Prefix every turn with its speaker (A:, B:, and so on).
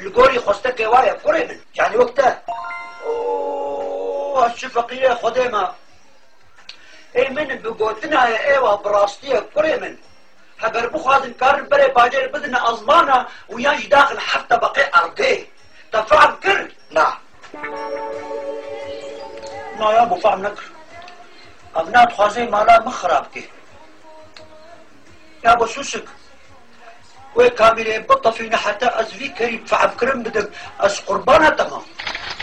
A: تقولي خوستك وايا كوري من يعني وقتها اوه هالشفقية خديمة اي من بقوتنا يا ايوه براستية كوري من هقر بخوازن كارن بري باجر بدنا ازمانا وياش داخل حتى بقي ارضي تفعل كر لا ما يا ابو فهم نكر ابنات خوازي مالا مخرابكي يا ابو شوشك وي كاميري بطة فينا حتى ازفي كريم فعب كرم بدك از قربانة تمام